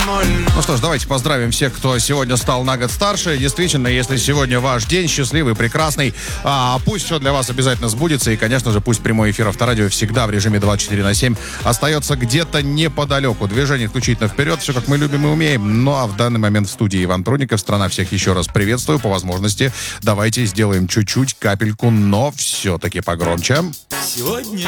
Ну что ж, давайте поздравим всех, кто сегодня стал на год старше. Действительно, если сегодня ваш день счастливый, прекрасный, пусть все для вас обязательно сбудется. И, конечно же, пусть прямой эфир Авторадио всегда в режиме 24/7 остается где-то неподалеку. Движение исключительно вперед, все как мы любим и умеем. Ну а в данный момент в студии Иван Прудников. Страна, всех еще раз приветствую. По возможности давайте сделаем чуть-чуть, капельку, но все-таки погромче. Сегодня